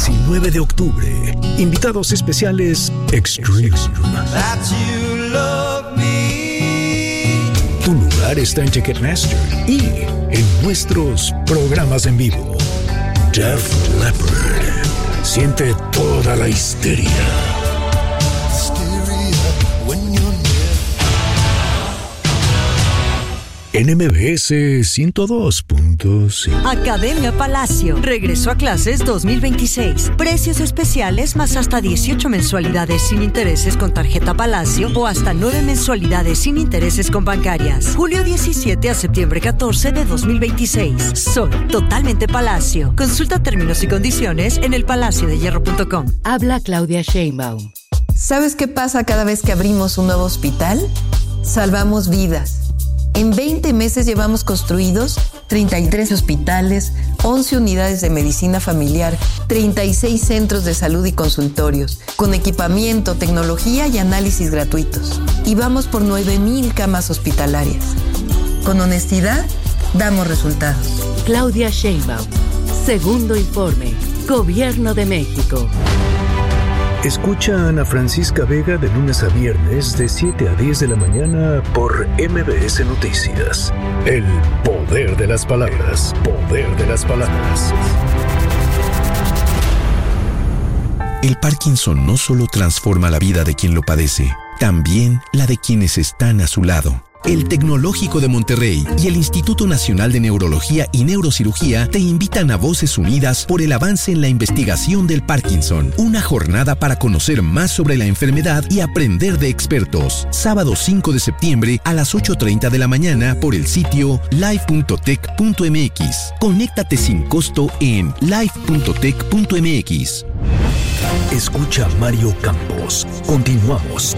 19 de octubre. Invitados especiales Extreme. Tu lugar está en Ticketmaster y en nuestros programas en vivo. Def Leppard. Siente toda la histeria. NMBS 102.5. Academia Palacio. Regreso a clases 2026. Precios especiales más hasta 18 mensualidades sin intereses con tarjeta Palacio o hasta 9 mensualidades sin intereses con bancarias. Julio 17 a septiembre 14 de 2026. Soy totalmente Palacio. Consulta términos y condiciones en elpalaciodehierro.com. Habla Claudia Sheinbaum. ¿Sabes qué pasa cada vez que abrimos un nuevo hospital? Salvamos vidas. En 20 meses llevamos construidos 33 hospitales, 11 unidades de medicina familiar, 36 centros de salud y consultorios, con equipamiento, tecnología y análisis gratuitos. Y vamos por 9,000 camas hospitalarias. Con honestidad, damos resultados. Claudia Sheinbaum. Segundo informe. Gobierno de México. Escucha a Ana Francisca Vega de lunes a viernes de 7 a 10 de la mañana por MBS Noticias. El poder de las palabras. Poder de las palabras. El Parkinson no solo transforma la vida de quien lo padece, también la de quienes están a su lado. El Tecnológico de Monterrey y el Instituto Nacional de Neurología y Neurocirugía te invitan a Voces Unidas por el avance en la investigación del Parkinson. Una jornada para conocer más sobre la enfermedad y aprender de expertos. Sábado 5 de septiembre a las 8:30 de la mañana por el sitio live.tech.mx. Conéctate sin costo en live.tech.mx. Escucha a Mario Campos. Continuamos.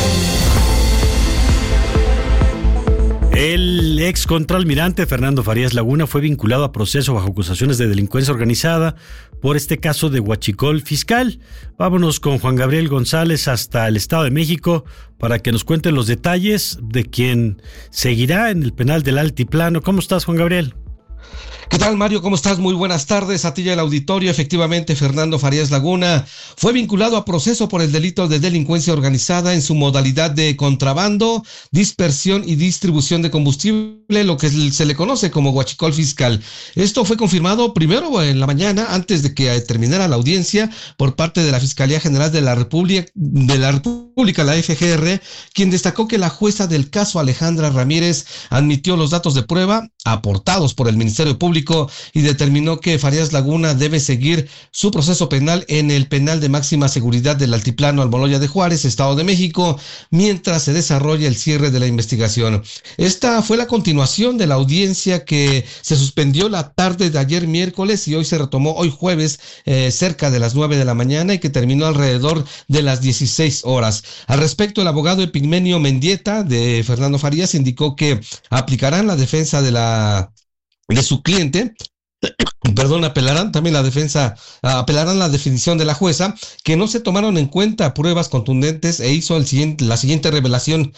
El ex contraalmirante Fernando Farías Laguna fue vinculado a proceso bajo acusaciones de delincuencia organizada por este caso de huachicol fiscal. Vámonos con Juan Gabriel González hasta el Estado de México para que nos cuente los detalles de quien seguirá en el penal del Altiplano. ¿Cómo estás, Juan Gabriel? ¿Qué tal, Mario? ¿Cómo estás? Muy buenas tardes a ti y al auditorio. Efectivamente, Fernando Farías Laguna fue vinculado a proceso por el delito de delincuencia organizada en su modalidad de contrabando, dispersión y distribución de combustible, lo que se le conoce como huachicol fiscal. Esto fue confirmado primero en la mañana, antes de que terminara la audiencia, por parte de la Fiscalía General de la República, la FGR, quien destacó que la jueza del caso, Alejandra Ramírez, admitió los datos de prueba aportados por el Ministerio Público y determinó que Farías Laguna debe seguir su proceso penal en el penal de máxima seguridad del Altiplano Almoloya de Juárez, Estado de México, mientras se desarrolla el cierre de la investigación. Esta fue la continuación de la audiencia que se suspendió la tarde de ayer miércoles y hoy se retomó hoy jueves cerca de las 9 de la mañana y que terminó alrededor de las 16 horas. Al respecto, el abogado Epigmenio Mendieta de Fernando Farías indicó que aplicarán la defensa de su cliente, apelarán la definición de la jueza, que no se tomaron en cuenta pruebas contundentes e hizo la siguiente revelación.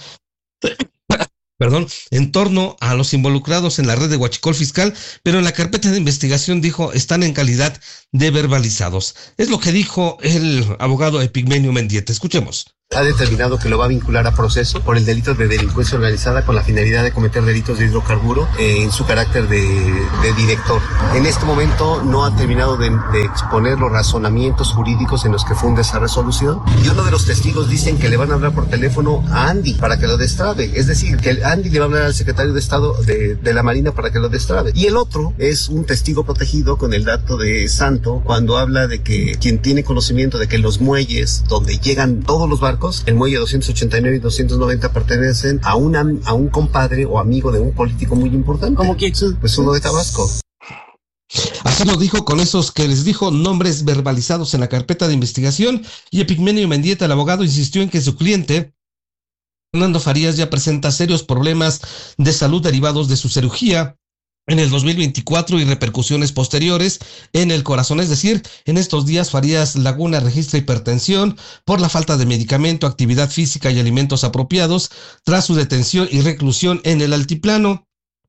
En torno a los involucrados en la red de huachicol fiscal, pero en la carpeta de investigación, dijo, están en calidad de verbalizados. Es lo que dijo el abogado Epigmenio Mendieta. Escuchemos. Ha determinado que lo va a vincular a proceso por el delito de delincuencia organizada con la finalidad de cometer delitos de hidrocarburo en su carácter de director. En este momento no ha terminado de exponer los razonamientos jurídicos en los que funda esa resolución, y uno de los testigos dicen que le van a hablar por teléfono a Andy para que lo destrabe, es decir, que Andy le va a hablar al secretario de Estado de la Marina para que lo destrabe, y el otro es un testigo protegido con el dato de Santo cuando habla de que quien tiene conocimiento de que los muelles donde llegan todos los barcos, el muelle 289 y 290 pertenecen a un compadre o amigo de un político muy importante. ¿Cómo quién? Pues uno de Tabasco. Así lo dijo con esos que les dijo nombres verbalizados en la carpeta de investigación, y Epigmenio Mendieta, el abogado, insistió en que su cliente, Fernando Farías, ya presenta serios problemas de salud derivados de su cirugía en el 2024 y repercusiones posteriores en el corazón. Es decir, en estos días Farías Laguna registra hipertensión por la falta de medicamento, actividad física y alimentos apropiados tras su detención y reclusión en el Altiplano.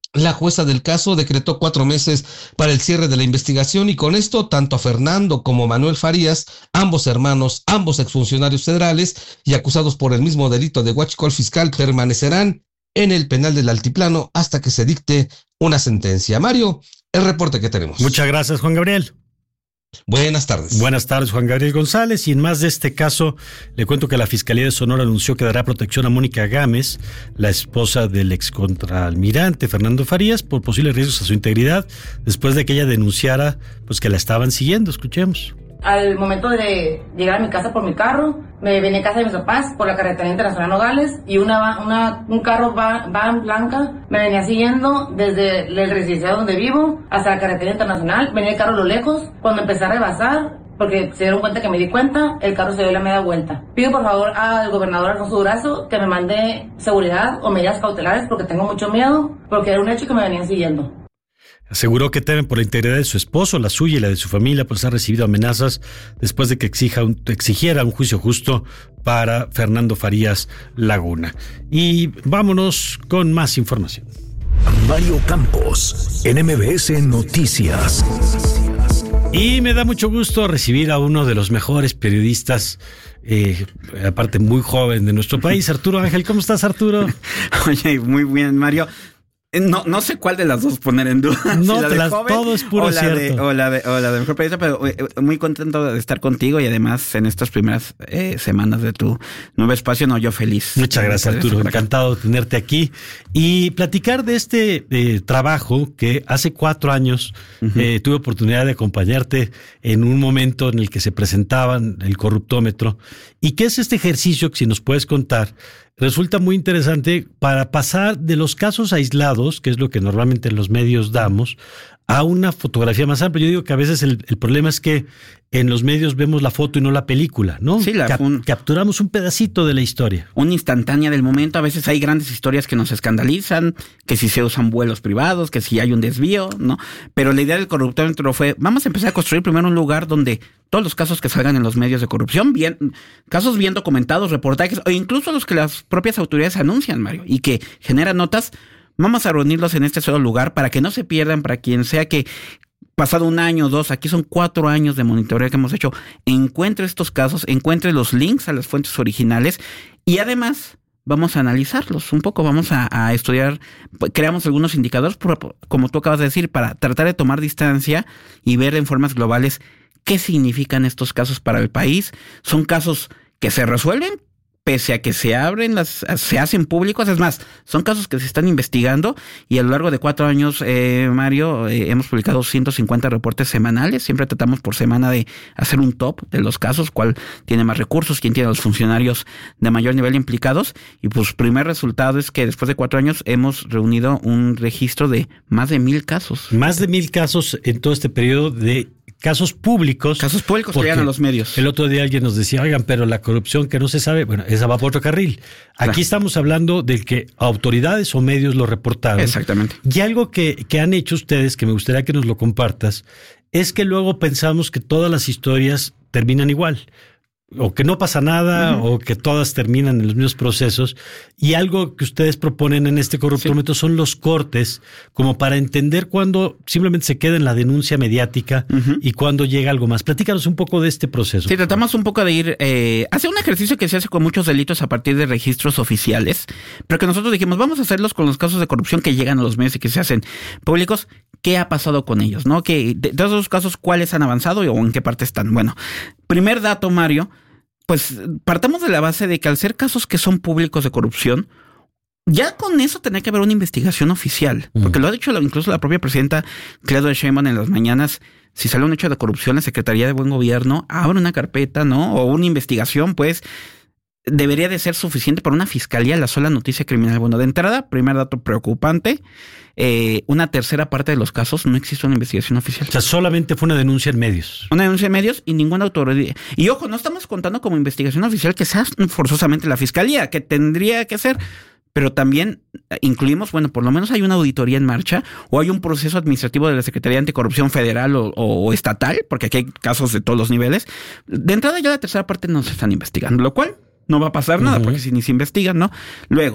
La jueza del caso decretó 4 meses para el cierre de la investigación y con esto tanto a Fernando como a Manuel Farías, ambos hermanos, ambos exfuncionarios federales y acusados por el mismo delito de huachicol fiscal, permanecerán en el penal del Altiplano hasta que se dicte una sentencia. Mario, el reporte que tenemos. Muchas gracias, Juan Gabriel. Buenas tardes. Buenas tardes, Juan Gabriel González. Y en más de este caso, le cuento que la Fiscalía de Sonora anunció que dará protección a Mónica Gámez, la esposa del excontraalmirante Fernando Farías, por posibles riesgos a su integridad, después de que ella denunciara pues que la estaban siguiendo. Escuchemos. Al momento de llegar a mi casa por mi carro, me venía a casa de mis papás por la carretera internacional Nogales y un carro van blanca me venía siguiendo desde el residencial donde vivo hasta la carretera internacional. Venía el carro a lo lejos. Cuando empecé a rebasar, porque se dieron cuenta que me di cuenta, el carro se dio la media vuelta. Pido por favor al gobernador Alfonso Durazo que me mande seguridad o medidas cautelares porque tengo mucho miedo, porque era un hecho que me venían siguiendo. Aseguró que temen por la integridad de su esposo, la suya y la de su familia, pues ha recibido amenazas después de que exigiera un juicio justo para Fernando Farías Laguna. Y vámonos con más información. Mario Campos, en MBS Noticias. Y me da mucho gusto recibir a uno de los mejores periodistas, aparte muy joven de nuestro país, Arturo Ángel. ¿Cómo estás, Arturo? Oye, muy bien, Mario. No sé cuál de las dos poner en duda. No, si todo es puro cierto. O la de mejor periodista, pero muy contento de estar contigo y además en estas primeras semanas de tu nuevo espacio, yo feliz. Muchas gracias, Arturo. Encantado de tenerte aquí y platicar de este trabajo que hace 4 años tuve oportunidad de acompañarte en un momento en el que se presentaban el corruptómetro. ¿Y qué es este ejercicio que si nos puedes contar? Resulta muy interesante para pasar de los casos aislados, que es lo que normalmente en los medios damos, a una fotografía más amplia. Yo digo que a veces el problema es que en los medios vemos la foto y no la película, ¿no? Sí, capturamos un pedacito de la historia. Una instantánea del momento. A veces hay grandes historias que nos escandalizan, que si se usan vuelos privados, que si hay un desvío, ¿no? Pero la idea del corruptómetro fue, vamos a empezar a construir primero un lugar donde todos los casos que salgan en los medios de corrupción, casos bien documentados, reportajes, o incluso los que las propias autoridades anuncian, Mario, y que generan notas, vamos a reunirlos en este solo lugar para que no se pierdan, para quien sea que pasado 1 año o 2, aquí son 4 años de monitoreo que hemos hecho, encuentre estos casos, encuentre los links a las fuentes originales y además vamos a analizarlos un poco, vamos a estudiar, creamos algunos indicadores, como tú acabas de decir, para tratar de tomar distancia y ver en formas globales qué significan estos casos para el país. Son casos que se resuelven, pese a que se hacen públicos. Es más, son casos que se están investigando y a lo largo de 4 años, Mario, hemos publicado 150 reportes semanales. Siempre tratamos por semana de hacer un top de los casos, cuál tiene más recursos, quién tiene a los funcionarios de mayor nivel implicados. Y pues primer resultado es que después de 4 años hemos reunido un registro de más de 1,000 casos. Más de 1,000 casos en todo este periodo de casos públicos. Casos públicos que llegan a los medios. El otro día alguien nos decía, oigan, pero la corrupción que no se sabe, bueno, esa va por otro carril. Aquí claro. Estamos hablando de que autoridades o medios lo reportaron. Exactamente. Y algo que han hecho ustedes, que me gustaría que nos lo compartas, es que luego pensamos que todas las historias terminan igual. O que no pasa nada, o que todas terminan en los mismos procesos. Y algo que ustedes proponen en este corruptómetro son los cortes, como para entender cuándo simplemente se queda en la denuncia mediática y cuándo llega algo más. Platícanos un poco de este proceso. Sí, tratamos un poco de ir, hacer un ejercicio que se hace con muchos delitos a partir de registros oficiales, pero que nosotros dijimos, vamos a hacerlos con los casos de corrupción que llegan a los medios y que se hacen públicos. ¿Qué ha pasado con ellos? ¿No? Que de todos los casos, ¿cuáles han avanzado o en qué parte están? Bueno, primer dato, Mario, pues partamos de la base de que al ser casos que son públicos de corrupción, ya con eso tenía que haber una investigación oficial, porque lo ha dicho incluso la propia presidenta Claudia Sheinbaum en las mañanas. Si sale un hecho de corrupción, la Secretaría de Buen Gobierno abre una carpeta, ¿no? O una investigación, pues debería de ser suficiente para una fiscalía la sola noticia criminal. Bueno, de entrada, primer dato preocupante, una tercera parte de los casos no existe una investigación oficial. O sea, solamente fue una denuncia en medios. Una denuncia en medios y ninguna autoridad. Y ojo, no estamos contando como investigación oficial que sea forzosamente la fiscalía, que tendría que ser, pero también incluimos, bueno, por lo menos hay una auditoría en marcha o hay un proceso administrativo de la Secretaría Anticorrupción Federal o estatal, porque aquí hay casos de todos los niveles. De entrada ya la tercera parte no se están investigando, lo cual no va a pasar nada, porque si ni se investigan, ¿no? Luego,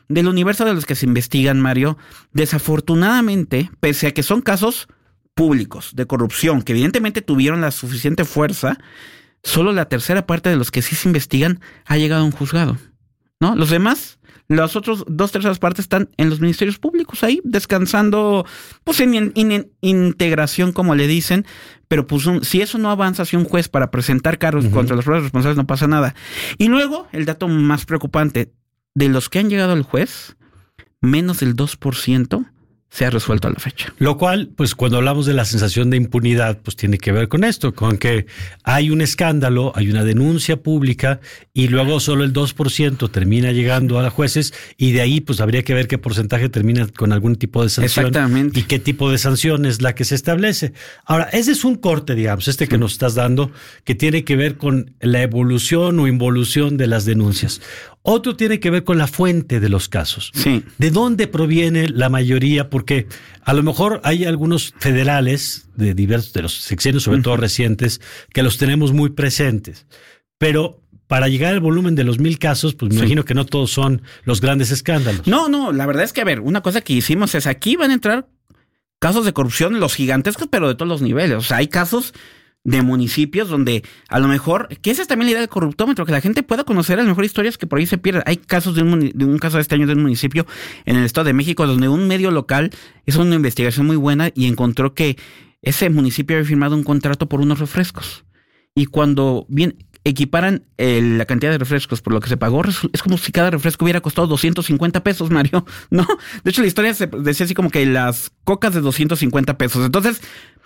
del universo de los que se investigan, Mario, desafortunadamente, pese a que son casos públicos de corrupción, que evidentemente tuvieron la suficiente fuerza, solo la tercera parte de los que sí se investigan ha llegado a un juzgado, ¿no? Los demás, las otras 2/3 partes están en los ministerios públicos ahí, descansando, pues en integración, como le dicen, pero pues si eso no avanza hacia un juez para presentar cargos contra los propios responsables, no pasa nada. Y luego, el dato más preocupante, de los que han llegado al juez, menos del 2% se ha resuelto a la fecha. Lo cual, pues cuando hablamos de la sensación de impunidad, pues tiene que ver con esto, con que hay un escándalo, hay una denuncia pública y luego solo el 2% termina llegando a los jueces y de ahí pues habría que ver qué porcentaje termina con algún tipo de sanción. Exactamente. Y qué tipo de sanción es la que se establece. Ahora, ese es un corte, digamos, que nos estás dando, que tiene que ver con la evolución o involución de las denuncias. Otro tiene que ver con la fuente de los casos. Sí. ¿De dónde proviene la mayoría? Porque a lo mejor hay algunos federales de diversos, de los sexenios, sobre todo recientes, que los tenemos muy presentes. Pero para llegar al volumen de los 1,000 casos, pues me imagino que no todos son los grandes escándalos. No, la verdad es que, a ver, una cosa que hicimos es aquí van a entrar casos de corrupción, los gigantescos, pero de todos los niveles. O sea, hay casos de municipios donde a lo mejor, que esa es también la idea del corruptómetro, que la gente pueda conocer a lo mejor historias que por ahí se pierden. Hay casos de un caso de este año de un municipio en el Estado de México donde un medio local hizo una investigación muy buena y encontró que ese municipio había firmado un contrato por unos refrescos. Y cuando equiparan la cantidad de refrescos por lo que se pagó, es como si cada refresco hubiera costado 250 pesos, Mario, ¿no? De hecho, la historia se decía así como que las cocas de 250 pesos. Entonces,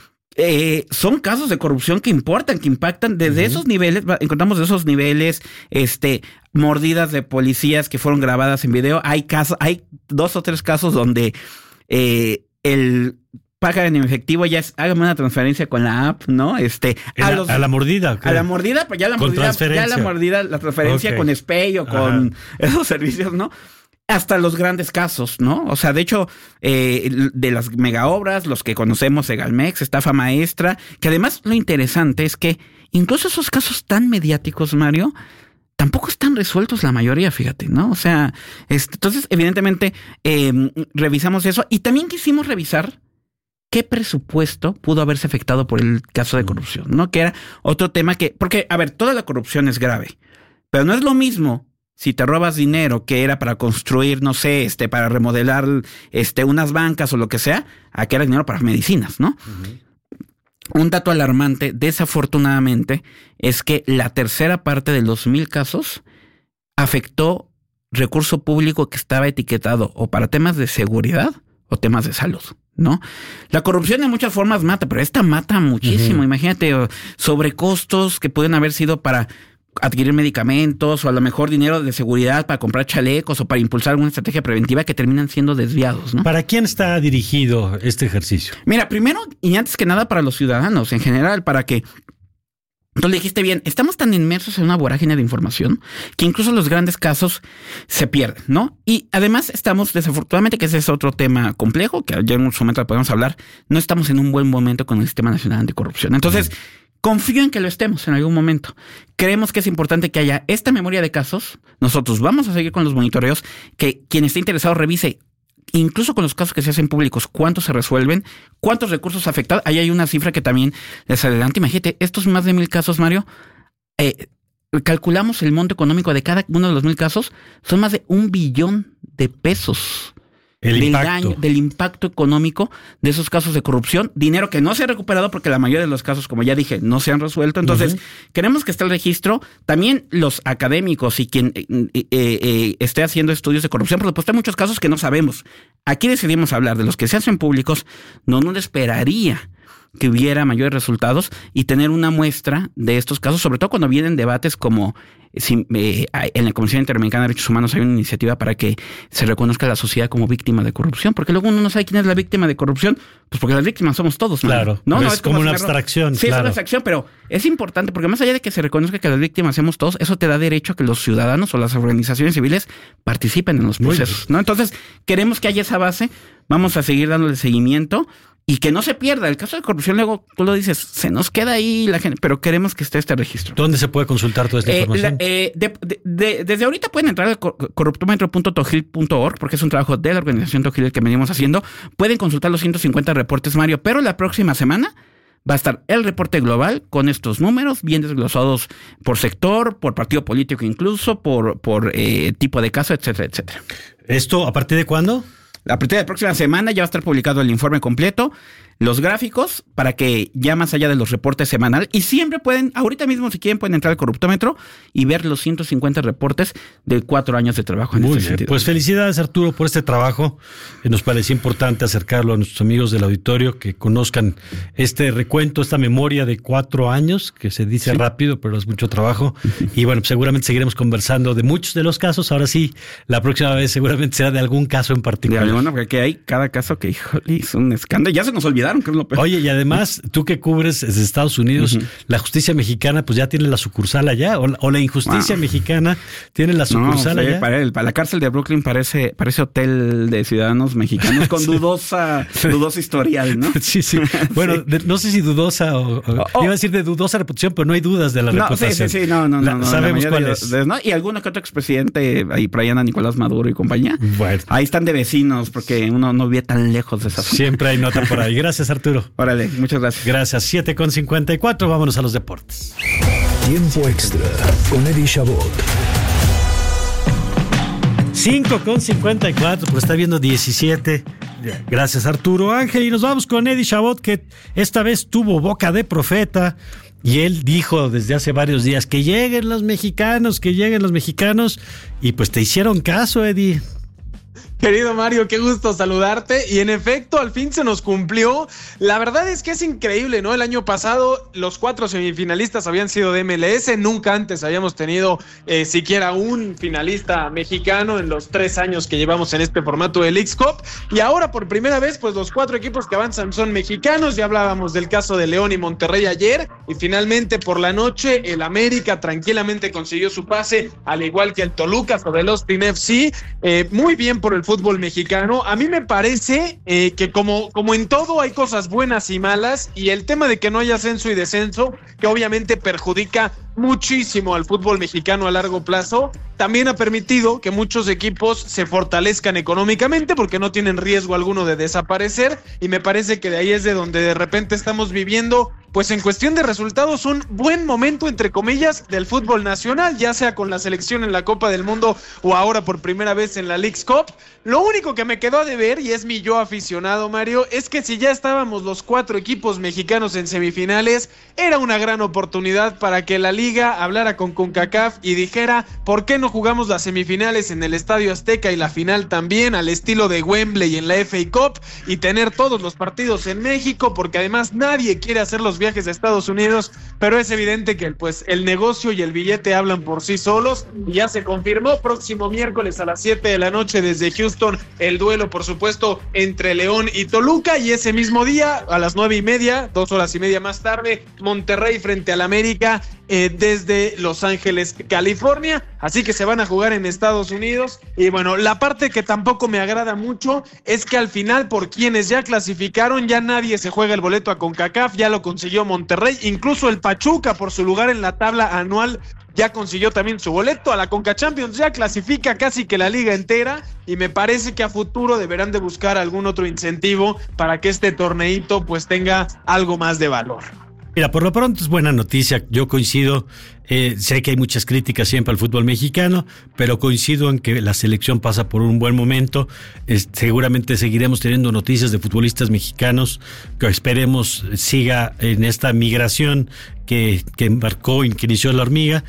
son casos de corrupción que importan, que impactan desde esos niveles. Encontramos de esos niveles, mordidas de policías que fueron grabadas en video. Hay 2 o 3 casos donde el paga en efectivo ya es, hágame una transferencia con la app, ¿no? A la mordida. ¿Qué? A la mordida, pues ya la mordida, la transferencia con SPAY o con esos servicios, ¿no? Hasta los grandes casos, ¿no? O sea, de hecho, de las mega obras, los que conocemos, Egalmex, estafa maestra, que además lo interesante es que incluso esos casos tan mediáticos, Mario, tampoco están resueltos la mayoría, fíjate, ¿no? O sea, entonces, evidentemente, revisamos eso y también quisimos revisar qué presupuesto pudo haberse afectado por el caso de corrupción, ¿no? Que era otro tema porque, a ver, toda la corrupción es grave, pero no es lo mismo si te robas dinero que era para construir, no sé, para remodelar unas bancas o lo que sea, a que era dinero para medicinas, ¿no? Un dato alarmante, desafortunadamente, es que la tercera parte de los 1,000 casos afectó recurso público que estaba etiquetado o para temas de seguridad o temas de salud, ¿no? La corrupción de muchas formas mata, pero esta mata muchísimo. Imagínate, sobrecostos que pueden haber sido para adquirir medicamentos o a lo mejor dinero de seguridad para comprar chalecos o para impulsar alguna estrategia preventiva que terminan siendo desviados, ¿no? ¿Para quién está dirigido este ejercicio? Mira, primero y antes que nada para los ciudadanos en general, para que... Tú le dijiste bien, estamos tan inmersos en una vorágine de información que incluso los grandes casos se pierden, ¿no? Y además estamos, desafortunadamente, que ese es otro tema complejo, que ya en un momento podemos hablar, no estamos en un buen momento con el Sistema Nacional Anticorrupción. Entonces, confío en que lo estemos en algún momento. Creemos que es importante que haya esta memoria de casos. Nosotros vamos a seguir con los monitoreos, que quien esté interesado revise, incluso con los casos que se hacen públicos, cuántos se resuelven, cuántos recursos afectados. Ahí hay una cifra que también les adelanto. Imagínate, estos más de 1,000 casos, Mario, calculamos el monto económico de cada uno de los 1,000 casos, son más de 1 billón de pesos. Del impacto económico de esos casos de corrupción, dinero que no se ha recuperado porque la mayoría de los casos, como ya dije, no se han resuelto. Entonces, queremos que esté el registro, también los académicos y quien esté haciendo estudios de corrupción, porque pues hay muchos casos que no sabemos. Aquí decidimos hablar de los que se hacen públicos, no esperaría que hubiera mayores resultados y tener una muestra de estos casos, sobre todo cuando vienen debates como en la Comisión Interamericana de Derechos Humanos hay una iniciativa para que se reconozca a la sociedad como víctima de corrupción, porque luego uno no sabe quién es la víctima de corrupción, pues porque las víctimas somos todos. Claro, ¿no? Es como una abstracción. Sí, claro. Es una abstracción, pero es importante porque más allá de que se reconozca que las víctimas somos todos, eso te da derecho a que los ciudadanos o las organizaciones civiles participen en los procesos, ¿no? Entonces, queremos que haya esa base, vamos a seguir dándole seguimiento. y que no se pierda. El caso de corrupción, luego tú lo dices, se nos queda ahí la gente, pero queremos que esté este registro. ¿Dónde se puede consultar toda esta información? Desde ahorita pueden entrar al corruptometro.tojil.org, porque es un trabajo de la organización Tojil que venimos haciendo. Pueden consultar los 150 reportes, Mario, pero la próxima semana va a estar el reporte global con estos números bien desglosados por sector, por partido político incluso, por tipo de caso, etcétera, etcétera. ¿Esto a partir de cuándo? A partir de la próxima semana ya va a estar publicado el informe completo, los gráficos, para que ya más allá de los reportes semanales, y siempre pueden, ahorita mismo si quieren, pueden entrar al Corruptómetro y ver los 150 reportes de 4 años de trabajo en este sentido. Pues felicidades, Arturo, por este trabajo. Nos parecía importante acercarlo a nuestros amigos del auditorio, que conozcan este recuento, esta memoria de 4 años, que se dice rápido, pero es mucho trabajo. Y bueno, pues seguramente seguiremos conversando de muchos de los casos. Ahora sí, la próxima vez seguramente será de algún caso en particular. De alguno, porque hay cada caso que, híjole, es un escándalo. Ya se nos olvidaron, que es lo peor. Oye, y además, tú que cubres desde Estados Unidos, la justicia mexicana pues ya tiene la sucursal allá, o la injusticia mexicana tiene la sucursal allá. Para la cárcel de Brooklyn parece hotel de ciudadanos mexicanos con dudosa historial, ¿no? Sí. Bueno, no sé si dudosa o iba a decir de dudosa reputación, pero no hay dudas de la reputación. Sí, no. Sabemos cuál es. ¿no? Y alguno que otro expresidente, ahí por allá anda Nicolás Maduro y compañía. Bueno. Ahí están de vecinos, porque uno no vive tan lejos de esa zona. Siempre hay nota por ahí. Gracias, Arturo. Órale, muchas gracias. Gracias. 7:54, vámonos a los deportes. Tiempo extra con Eddie Chabot. 5:54, pues está viendo 17. Gracias, Arturo Ángel. Y nos vamos con Eddie Chabot, que esta vez tuvo boca de profeta. Y él dijo desde hace varios días que lleguen los mexicanos. Y pues te hicieron caso, Eddie. Querido Mario, qué gusto saludarte. Y en efecto, al fin se nos cumplió. La verdad es que es increíble, ¿no? El año pasado los 4 semifinalistas habían sido de MLS. Nunca antes habíamos tenido siquiera un finalista mexicano en los 3 años que llevamos en este formato del Leagues Cup. Y ahora por primera vez, pues los 4 equipos que avanzan son mexicanos. Ya hablábamos del caso de León y Monterrey ayer. Y finalmente por la noche el América tranquilamente consiguió su pase, al igual que el Toluca sobre el Austin FC. Muy bien por el fútbol mexicano. A mí me parece que como en todo hay cosas buenas y malas, y el tema de que no haya ascenso y descenso, que obviamente perjudica muchísimo al fútbol mexicano a largo plazo, también ha permitido que muchos equipos se fortalezcan económicamente porque no tienen riesgo alguno de desaparecer, y me parece que de ahí es de donde de repente estamos viviendo, pues en cuestión de resultados, un buen momento, entre comillas, del fútbol nacional, ya sea con la selección en la Copa del Mundo o ahora por primera vez en la Leagues Cup. Lo único que me quedó a deber, y es mi yo aficionado, Mario, es que si ya estábamos los 4 equipos mexicanos en semifinales, era una gran oportunidad para que la Liga hablara con CONCACAF y dijera, ¿por qué no jugamos las semifinales en el Estadio Azteca y la final también al estilo de Wembley en la FA Cup, y tener todos los partidos en México? Porque además nadie quiere hacer los viajes a Estados Unidos, pero es evidente que pues el negocio y el billete hablan por sí solos, y ya se confirmó próximo miércoles a las 7 de la noche desde Houston el duelo, por supuesto, entre León y Toluca, y ese mismo día a las 9:30, 2 horas y media más tarde, Monterrey frente al América desde Los Ángeles, California. Así que se van a jugar en Estados Unidos. Y bueno, la parte que tampoco me agrada mucho es que al final, por quienes ya clasificaron, ya nadie se juega el boleto a CONCACAF. Ya lo consiguió Monterrey, incluso el Pachuca, por su lugar en la tabla anual, ya consiguió también su boleto a la Conca Champions. Ya clasifica casi que la liga entera, y me parece que a futuro deberán de buscar algún otro incentivo para que este torneito pues tenga algo más de valor. Mira, por lo pronto es buena noticia. Yo coincido, sé que hay muchas críticas siempre al fútbol mexicano, pero coincido en que la selección pasa por un buen momento. Seguramente seguiremos teniendo noticias de futbolistas mexicanos que esperemos siga en esta migración que embarcó y que inició la hormiga,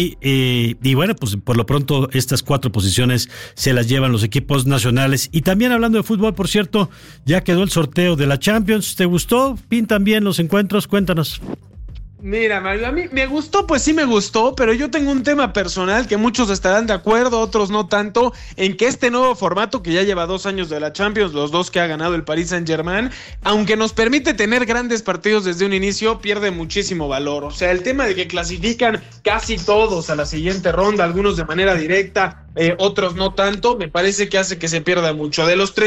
y bueno, pues por lo pronto estas 4 posiciones se las llevan los equipos nacionales. Y también hablando de fútbol, por cierto, ya quedó el sorteo de la Champions. ¿Te gustó? ¿Pintan bien los encuentros? Cuéntanos. Mira, Mario, a mí me gustó, pues sí me gustó, pero yo tengo un tema personal que muchos estarán de acuerdo, otros no tanto, en que este nuevo formato, que ya lleva 2 años de la Champions, los 2 que ha ganado el Paris Saint-Germain, aunque nos permite tener grandes partidos desde un inicio, pierde muchísimo valor. O sea, el tema de que clasifican casi todos a la siguiente ronda, algunos de manera directa, otros no tanto, me parece que hace que se pierda mucho. De los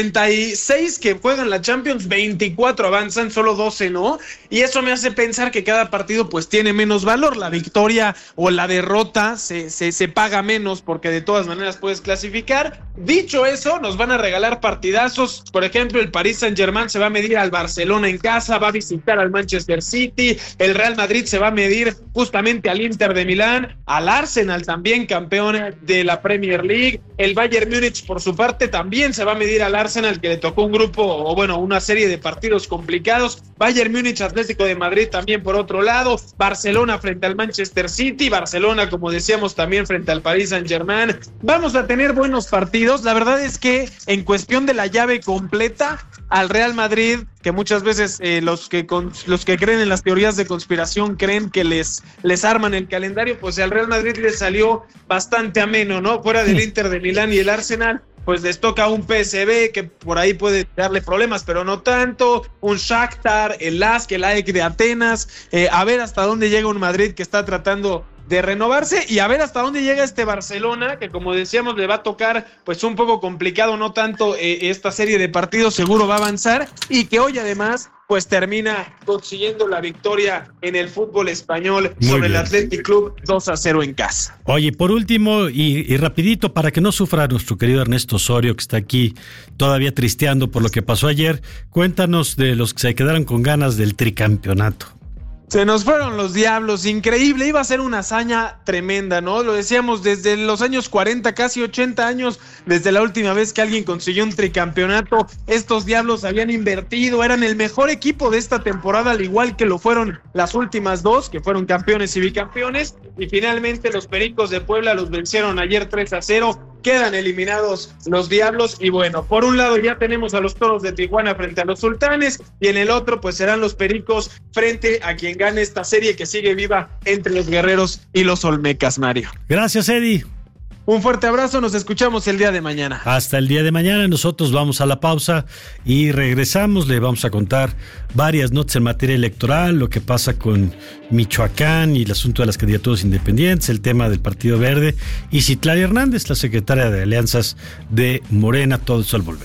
36 que juegan la Champions, 24 avanzan, solo 12 no, y eso me hace pensar que cada partido pues tiene menos valor. La victoria o la derrota se paga menos porque de todas maneras puedes clasificar. Dicho eso, nos van a regalar partidazos. Por ejemplo, el Paris Saint-Germain se va a medir al Barcelona en casa, va a visitar al Manchester City, el Real Madrid se va a medir justamente al Inter de Milán, al Arsenal también, campeón de la Premier League. El Bayern Múnich por su parte también se va a medir al Arsenal, que le tocó un grupo, o bueno, una serie de partidos complicados. Bayern Múnich, Atlético de Madrid también por otro lado, Barcelona frente al Manchester City, Barcelona, como decíamos, también frente al Paris Saint-Germain. Vamos a tener buenos partidos. La verdad es que en cuestión de la llave completa, al Real Madrid, que muchas veces los que creen en las teorías de conspiración creen que les arman el calendario, pues al Real Madrid le salió bastante ameno, ¿no? Fuera del Inter de Milán y el Arsenal, pues les toca un PSV que por ahí puede darle problemas, pero no tanto, un Shakhtar, el LASK, el AEK de Atenas, a ver hasta dónde llega un Madrid que está tratando de renovarse, y a ver hasta dónde llega este Barcelona, que como decíamos le va a tocar pues un poco complicado, no tanto esta serie de partidos, seguro va a avanzar, y que hoy además pues termina consiguiendo la victoria en el fútbol español sobre el Athletic Club 2-0 en casa. Oye, por último y rapidito, para que no sufra nuestro querido Ernesto Osorio, que está aquí todavía tristeando por lo que pasó ayer, cuéntanos de los que se quedaron con ganas del tricampeonato. Se nos fueron los Diablos, increíble, iba a ser una hazaña tremenda, ¿no? Lo decíamos desde los años 40, casi 80 años, desde la última vez que alguien consiguió un tricampeonato. Estos Diablos habían invertido, eran el mejor equipo de esta temporada, al igual que lo fueron las últimas dos, que fueron campeones y bicampeones, y finalmente los Pericos de Puebla los vencieron ayer 3-0. Quedan eliminados los Diablos, y bueno, por un lado ya tenemos a los Toros de Tijuana frente a los Sultanes, y en el otro pues serán los Pericos frente a quien gane esta serie que sigue viva entre los Guerreros y los Olmecas, Mario. Gracias, Eddie. Un fuerte abrazo, nos escuchamos el día de mañana. Hasta el día de mañana, nosotros vamos a la pausa y regresamos, le vamos a contar varias notas en materia electoral, lo que pasa con Michoacán y el asunto de las candidaturas independientes, el tema del Partido Verde y Citlali Hernández, la secretaria de Alianzas de Morena, todo eso al volver.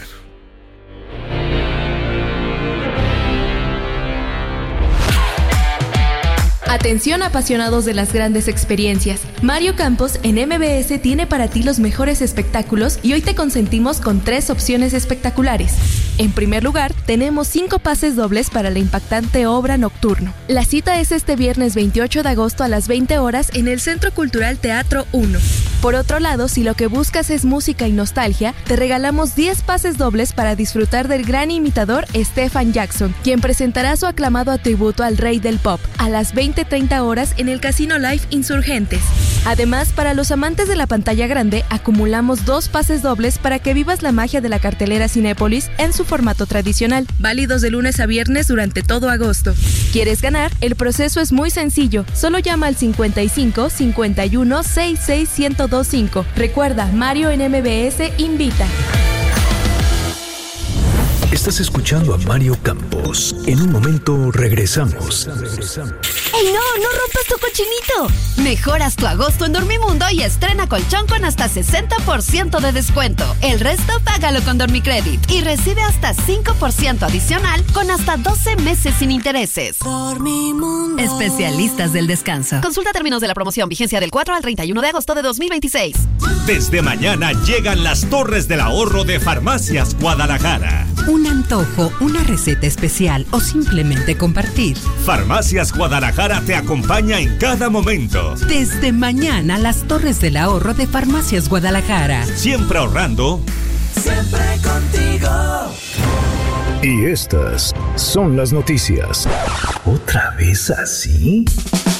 Atención apasionados de las grandes experiencias. Mario Campos en MBS tiene para ti los mejores espectáculos y hoy te consentimos con 3 opciones espectaculares. En primer lugar, tenemos 5 pases dobles para la impactante obra Nocturno. La cita es este viernes 28 de agosto a las 20 horas en el Centro Cultural Teatro 1. Por otro lado, si lo que buscas es música y nostalgia, te regalamos 10 pases dobles para disfrutar del gran imitador Stephen Jackson, quien presentará su aclamado atributo al rey del pop a las 20:30 horas en el Casino Live Insurgentes. Además, para los amantes de la pantalla grande, acumulamos 2 pases dobles para que vivas la magia de la cartelera Cinépolis en su formato tradicional, válidos de lunes a viernes durante todo agosto. ¿Quieres ganar? El proceso es muy sencillo. Solo llama al 55 51 66 1025. Recuerda, Mario en MBS invita. Estás escuchando a Mario Campos. En un momento regresamos. ¡Ey, no rompas tu cochinito! Mejoras tu agosto en Dormimundo y estrena colchón con hasta 60% de descuento. El resto págalo con Dormicredit y recibe hasta 5% adicional con hasta 12 meses sin intereses. Dormimundo. Especialistas del descanso. Consulta términos de la promoción, vigencia del 4 al 31 de agosto de 2026. Desde mañana llegan las Torres del Ahorro de Farmacias Guadalajara. Un antojo, una receta especial o simplemente compartir. Farmacias Guadalajara te acompaña en cada momento. Desde mañana, las Torres del Ahorro de Farmacias Guadalajara. Siempre ahorrando. Siempre contigo. Y estas son las noticias. ¿Otra vez así?